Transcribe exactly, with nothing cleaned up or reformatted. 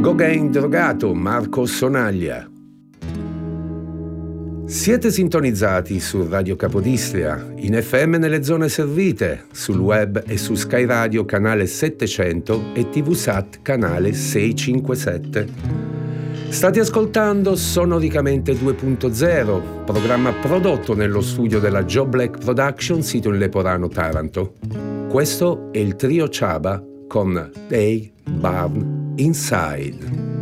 Gauguin drogato, Marco Sonaglia. Siete sintonizzati su Radio Capodistria, in F M nelle zone servite, sul web e su Sky Radio canale settecento e TVSat canale seicentocinquantasette. State ascoltando Sonoricamente due punto zero, programma prodotto nello studio della Joe Black Production, sito in Leporano, Taranto. Questo è il trio Chaba con They Burn Inside.